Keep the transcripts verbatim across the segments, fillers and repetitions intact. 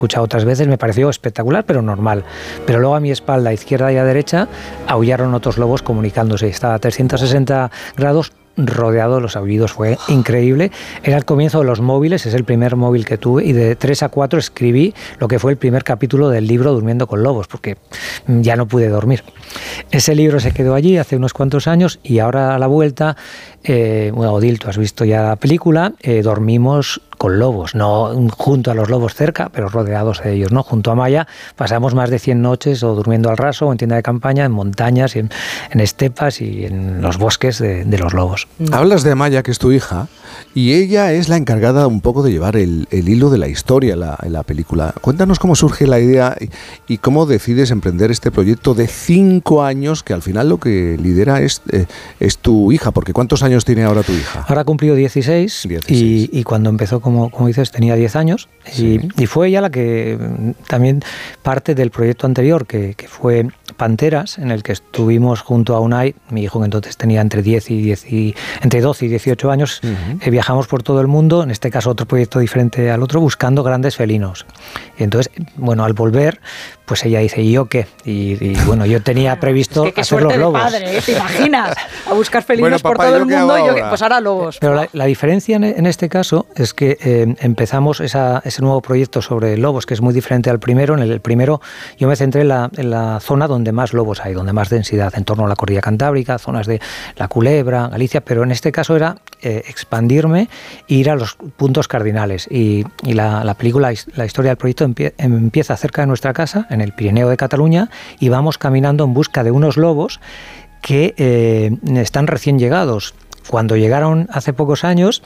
escuchado otras veces, me pareció espectacular, pero normal. Pero luego a mi espalda, izquierda y a derecha, aullaron otros lobos comunicándose. Estaba a trescientos sesenta grados rodeado de los aullidos, fue increíble. Era el comienzo de los móviles, es el primer móvil que tuve, y de tres a cuatro escribí lo que fue el primer capítulo del libro Durmiendo con Lobos, porque ya no pude dormir. Ese libro se quedó allí hace unos cuantos años y ahora a la vuelta, eh, bueno, Odil, tú has visto ya la película, eh, dormimos con lobos, no junto a los lobos cerca, pero rodeados de ellos, ¿no? Junto a Maya pasamos más de cien noches o durmiendo al raso o en tienda de campaña, en montañas, y en, en estepas y en los bosques de, de los lobos. Hablas de Maya, que es tu hija, y ella es la encargada un poco de llevar el, el hilo de la historia en la, en la película. Cuéntanos cómo surge la idea y, y cómo decides emprender este proyecto de cinco años, que al final lo que lidera es, eh, es tu hija, porque ¿cuántos años tiene ahora tu hija? Ahora ha cumplido dieciséis, dieciséis. Y, y cuando empezó, como, como dices, tenía diez años, sí. y, y fue ella la que también parte del proyecto anterior, que, que fue Panteras, en el que estuvimos junto a Unai, mi hijo que entonces tenía entre diez y diez y, entre doce y dieciocho años, uh-huh. eh, viajamos por todo el mundo, en este caso otro proyecto diferente al otro, buscando grandes felinos. Y entonces, bueno, al volver, pues ella dice, ¿y yo qué? Y, y bueno, yo tenía previsto es que hacer los lobos. Padre, ¿eh? ¿Te imaginas? A buscar felinos bueno, por papá, todo el mundo, y yo que, pues ahora lobos. Pero la, la diferencia en, en este caso es que eh, empezamos esa, ese nuevo proyecto sobre lobos, que es muy diferente al primero. En el, el primero yo me centré en la, en la zona donde más lobos hay, donde más densidad, en torno a la cordillera cantábrica, zonas de la Culebra, Galicia, pero en este caso era eh, expandirme e ir a los puntos cardinales. Y, y la, la película, la historia del proyecto empie, empieza cerca de nuestra casa, en el Pirineo de Cataluña, y vamos caminando en busca de unos lobos que eh, están recién llegados. Cuando llegaron hace pocos años,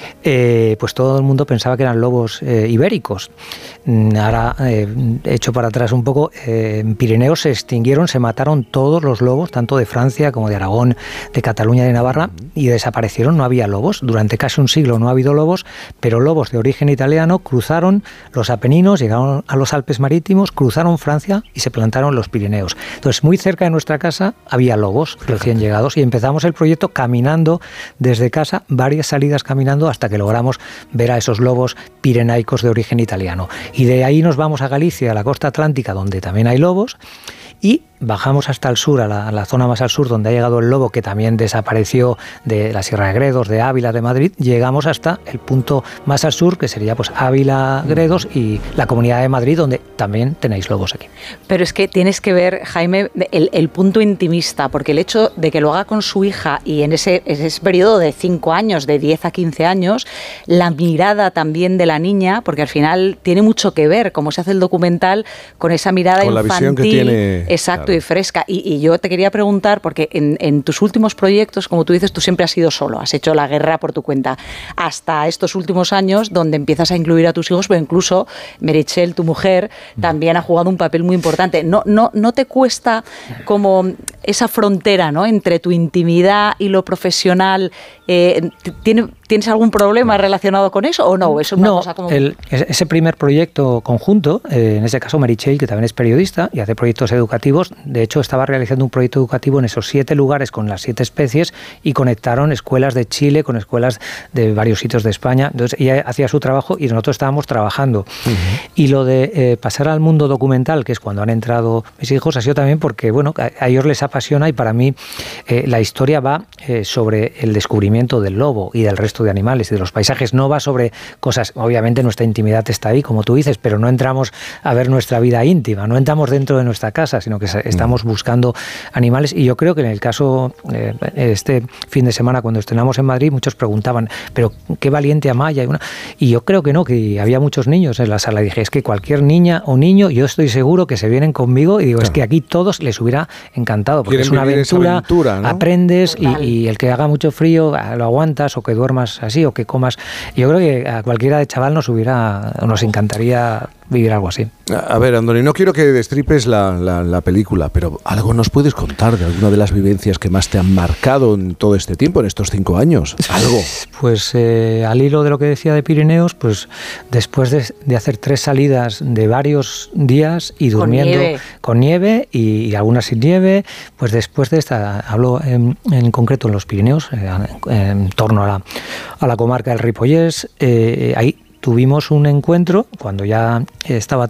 eh, pues todo el mundo pensaba que eran lobos eh, ibéricos. Ahora, eh, hecho para atrás un poco, eh, en Pirineos se extinguieron, se mataron todos los lobos, tanto de Francia como de Aragón, de Cataluña y de Navarra, y desaparecieron, no había lobos. Durante casi un siglo no ha habido lobos, pero lobos de origen italiano cruzaron los Apeninos, llegaron a los Alpes marítimos, cruzaron Francia y se plantaron en los Pirineos. Entonces, muy cerca de nuestra casa había lobos recién llegados y empezamos el proyecto caminando desde casa, varias salidas caminando hasta que logramos ver a esos lobos pirenaicos de origen italiano. Y de ahí nos vamos a Galicia, a la costa atlántica, donde también hay lobos, y bajamos hasta el sur, a la, a la zona más al sur, donde ha llegado el lobo, que también desapareció de la Sierra de Gredos, de Ávila, de Madrid. Llegamos hasta el punto más al sur, que sería pues Ávila, Gredos y la Comunidad de Madrid, donde también tenéis lobos aquí. Pero es que tienes que ver, Jaime, el, el punto intimista, porque el hecho de que lo haga con su hija y en ese, ese periodo de cinco años, de diez a quince años, la mirada también de la niña, porque al final tiene mucho que ver cómo se hace el documental con esa mirada con infantil. La visión que tiene, exacto, claro. Y fresca. Y, y yo te quería preguntar, porque en, en tus últimos proyectos, como tú dices, tú siempre has ido solo, has hecho la guerra por tu cuenta, hasta estos últimos años donde empiezas a incluir a tus hijos, pero incluso Meritxell, tu mujer, también ha jugado un papel muy importante. ¿No, no, no te cuesta como esa frontera, ¿no?, entre tu intimidad y lo profesional? Eh, ¿tiene, ¿Tienes algún problema relacionado con eso o no? ¿Es una no, cosa como... el, ese primer proyecto conjunto, eh, en ese caso Meritxell, que también es periodista y hace proyectos educativos, de hecho estaba realizando un proyecto educativo en esos siete lugares con las siete especies y conectaron escuelas de Chile con escuelas de varios sitios de España. Entonces ella hacía su trabajo y nosotros estábamos trabajando. Uh-huh. Y lo de eh, pasar al mundo documental, que es cuando han entrado mis hijos, ha sido también porque, bueno, a, a ellos les apasiona y para mí eh, la historia va eh, sobre el descubrimiento del lobo y del resto de animales y de los paisajes. No va sobre cosas, obviamente nuestra intimidad está ahí, como tú dices, pero no entramos a ver nuestra vida íntima, no entramos dentro de nuestra casa, sino que estamos buscando animales. Y yo creo que en el caso, eh, este fin de semana cuando estrenamos en Madrid, muchos preguntaban, pero qué valiente Amaya. Y, una, y yo creo que no, que había muchos niños en la sala. Y dije, es que cualquier niña o niño, yo estoy seguro que se vienen conmigo y digo, claro, es que aquí todos les hubiera encantado, porque es una aventura, aventura, ¿no? Aprendes y, y el que haga mucho frío lo aguantas, o que duermas así, o que comas. Yo creo que a cualquiera de chaval nos hubiera, nos encantaría vivir algo así. A ver, Andoni, no quiero que destripes la, la, la película, pero ¿algo nos puedes contar de alguna de las vivencias que más te han marcado en todo este tiempo, en estos cinco años? ¿Algo? Pues eh, al hilo de lo que decía de Pirineos, pues después de, de hacer tres salidas de varios días y durmiendo con nieve, con nieve y, y algunas sin nieve, pues después de esta, hablo en, en concreto en los Pirineos, eh, en, en torno a la, a la comarca del Ripollès, eh, ahí tuvimos un encuentro cuando ya estaba